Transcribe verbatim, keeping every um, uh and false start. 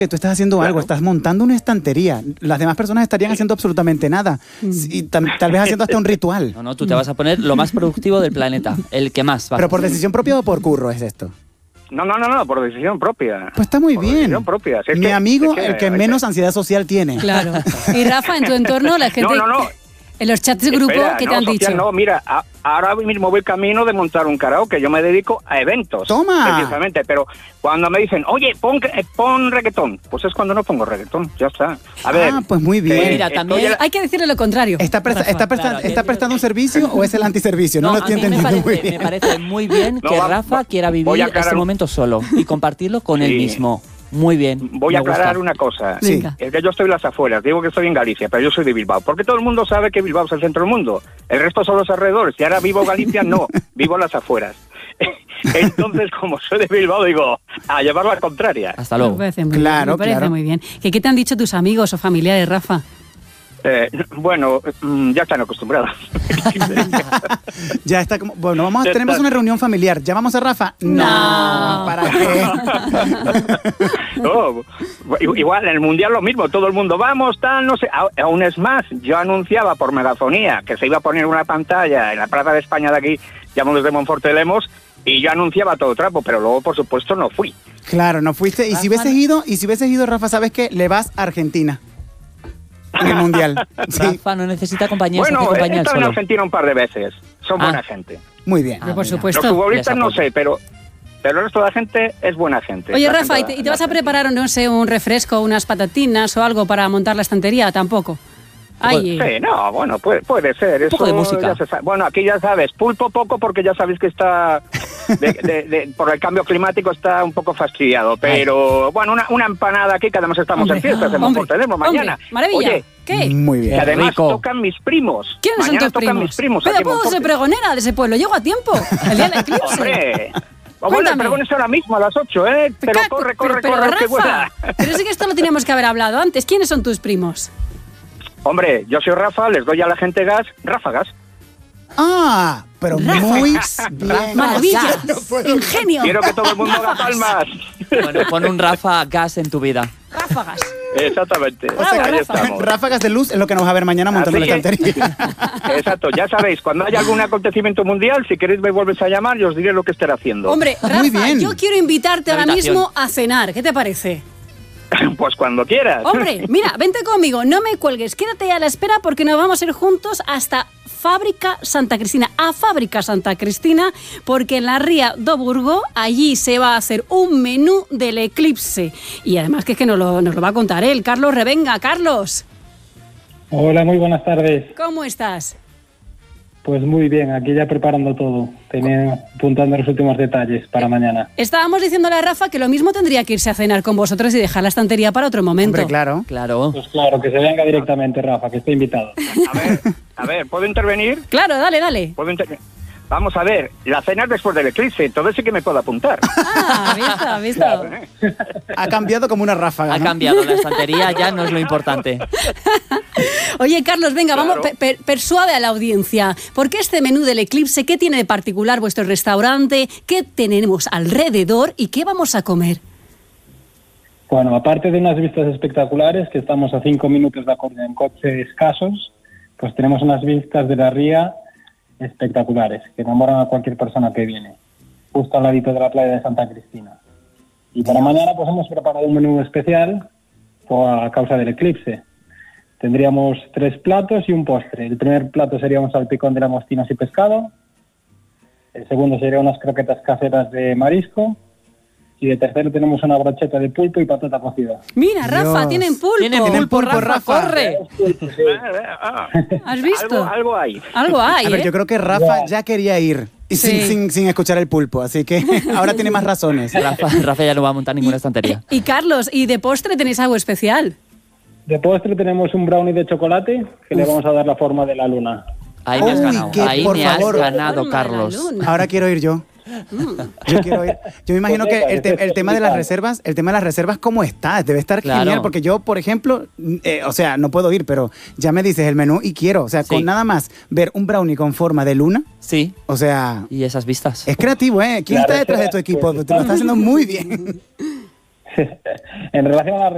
que tú estás haciendo Claro. algo, estás montando una estantería. Las demás personas estarían haciendo absolutamente nada. Y tam- tal vez haciendo hasta un ritual. No, no, tú te vas a poner lo más productivo del planeta, el que más. vas Pero a por hacer. decisión propia o por curro es esto. No, no, no, no, por decisión propia. Pues está muy Por bien. decisión propia. Si es Mi que- amigo, es que- el que es que- menos ansiedad social tiene. Claro. Y Rafa, en tu entorno, la gente... No, no, no. En los chats de grupo, Espera, ¿qué te no, han social, dicho? No, mira, a- ahora mismo voy camino de montar un karaoke. Yo me dedico a eventos. ¡Toma! Precisamente, pero cuando me dicen, oye, pon, eh, pon reggaetón, pues es cuando no pongo reggaetón, ya está. A ver. Ah, pues muy bien. eh, Mira, estoy también- a- Hay que decirle lo contrario. ¿Está, presta- Rafa. está, presta- Claro, ¿está que- prestando un servicio o es el antiservicio? No, No, lo a estoy mí me entendiendo muy parece, bien. me parece muy bien No, que va- Rafa va- quiera voy vivir a aclarar este un- momento solo y compartirlo con él Sí. mismo. Muy bien. Voy me a aclarar gusta. una cosa. Sí. Venga. Es que yo estoy en las afueras, digo que estoy en Galicia, pero yo soy de Bilbao. Porque todo el mundo sabe que Bilbao es el centro del mundo. El resto son los alrededores. Y ahora vivo Galicia, no, vivo en las afueras. Entonces, como soy de Bilbao, digo, a llevar la contraria. Hasta Me luego. parece muy Claro, bien, me parece claro. muy bien. ¿Qué, ¿Qué te han dicho tus amigos o familiares, Rafa? Eh, bueno, mm, ya están acostumbrados. Ya está como... Bueno, vamos a, Ya tenemos está. una reunión familiar. ¿Llamamos a Rafa? No. ¿Para qué? No, igual en el Mundial lo mismo, todo el mundo, vamos, tal, no sé. A- Aún es más, yo anunciaba por megafonía que se iba a poner una pantalla en la Plaza de España de aquí, llamamos desde Monforte de Lemos, y yo anunciaba todo trapo, pero luego, por supuesto, no fui. Claro, no fuiste. Y si hubieses ido, y si hubieses ido, Rafa, ¿sabes qué? Le vas a Argentina. En el Mundial. Sí, Rafa no necesita compañía, se hace Bueno, he compañía él estado en solo. Argentina un par de veces, son Ah. buena gente. muy bien. Pero por mira. supuesto. Los futbolistas Les no apoyo. sé, pero, pero el resto de la gente es buena gente. Oye, La Rafa, ¿y gente te, de y te vas a Argentina. preparar, no sé, un refresco, unas patatinas o algo para montar la estantería? Tampoco. Ay, Sí, no, bueno, puede, puede ser. poco eso de música. ya se sabe. Bueno, aquí ya sabes, pulpo poco porque ya sabéis que está, de- de- de- por el cambio climático está un poco fastidiado. Pero bueno, una, una empanada aquí, que además estamos hombre, en fiestas, en hombre, Monfortelemo mañana. hombre, maravilla. Oye, ¿Qué? Muy que bien. además rico. tocan mis primos. ¿Quiénes mañana son tus tocan primos? mis primos. Pero aquí en puedo ser Monforte. pregonera de ese pueblo, llego a tiempo. El día del eclipse. Hombre. O bueno, Cuéntame. el pregón es ahora mismo a las ocho, ¿eh? Pero Caco, corre, corre, pero, corre, pero, que Rafa, vuela. pero sí que esto lo teníamos que haber hablado antes. ¿Quiénes son tus primos? Hombre, yo soy Rafa, les doy a la gente gas, ráfagas. Ah, pero muy bien. Maravilla, No puedo. ingenio, Quiero que todo el mundo haga palmas. Bueno, pon un Rafa gas en tu vida. ráfagas. Exactamente. O sea, Ahí Rafa. estamos. Ráfagas de luz es lo que nos va a ver mañana montando Así la que- estantería. Exacto, ya sabéis, cuando haya algún acontecimiento mundial, si queréis me vuelves a llamar y os diré lo que estaré haciendo. Hombre, Rafa, Muy bien. yo quiero invitarte Una ahora habitación. mismo a cenar. ¿Qué te parece? Pues cuando quieras. Hombre, mira, vente conmigo, no me cuelgues, quédate a la espera porque nos vamos a ir juntos hasta Fábrica Santa Cristina, a Fábrica Santa Cristina, porque en la Ría do Burgo allí se va a hacer un menú del eclipse. Y además que es que nos lo, nos lo va a contar él, Carlos Revenga. Carlos, Hola, muy buenas tardes. ¿cómo estás? Pues muy bien, aquí ya preparando todo, tenía, apuntando los últimos detalles para mañana. Estábamos diciéndole a Rafa que lo mismo tendría que irse a cenar con vosotros y dejar la estantería para otro momento. Hombre, claro. Claro. Pues claro, que se venga directamente, Rafa, que esté invitado. A ver, a ver, ¿puedo intervenir? Claro, dale, dale. ¿Puedo inter- Vamos a ver, la cena es después del eclipse, entonces sí que me puedo apuntar. Ah, visto, visto. Ha cambiado como una ráfaga. Ha ¿no? cambiado la estantería, ya no es lo importante. Oye, Carlos, venga, Claro. vamos, per- per- persuade a la audiencia. ¿Por qué este menú del eclipse? ¿Qué tiene de particular vuestro restaurante? ¿Qué tenemos alrededor? ¿Y qué vamos a comer? Bueno, aparte de unas vistas espectaculares, que estamos a cinco minutos de Coruña en coche escasos, pues tenemos unas vistas de la ría espectaculares, que enamoran a cualquier persona que viene, justo al ladito de la playa de Santa Cristina. Y para mañana pues hemos preparado un menú especial por- a causa del eclipse. Tendríamos tres platos y un postre. El primer plato sería un salpicón de langostinos y pescado. El segundo sería unas croquetas caseras de marisco. Y de tercero tenemos una brocheta de pulpo y patata cocida. Mira, Rafa, Dios. tienen pulpo. Tienen Tienen pulpo, pulpo, Rafa, Rafa. corre. Ah, ¿Has visto? Algo, algo hay. Algo hay, A ver, ¿eh? yo creo que Rafa ya quería ir. Y Sí. sin, sin, sin escuchar el pulpo, así que ahora tiene más razones. Rafa, Rafa ya no va a montar ninguna estantería. Y Carlos, ¿y de postre tenéis algo especial? De postre tenemos un brownie de chocolate que le vamos a dar la forma de la luna. Ahí me has Uy, ganado. que, Ahí por me has favor. ganado, Forma de la Carlos. luna. Ahora quiero ir yo. Yo quiero ir. Yo me imagino que el, te- el tema de las reservas, el tema de las reservas, ¿cómo está? Debe estar Claro. genial, porque yo, por ejemplo, eh, o sea, no puedo ir, pero ya me dices el menú y quiero. O sea, Sí. con nada más ver un brownie con forma de luna, Sí, o sea, y esas vistas. es creativo, ¿eh? ¿Quién La está detrás de reserva, tu equipo? pues, Te lo está haciendo muy bien. En relación a la